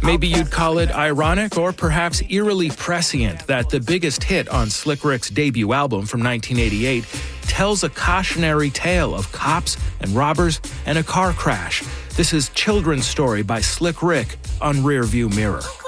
Maybe you'd call it ironic or perhaps eerily prescient that the biggest hit on Slick Rick's debut album from 1988 tells a cautionary tale of cops and robbers and a car crash. This is Children's Story by Slick Rick on Rearview Mirror.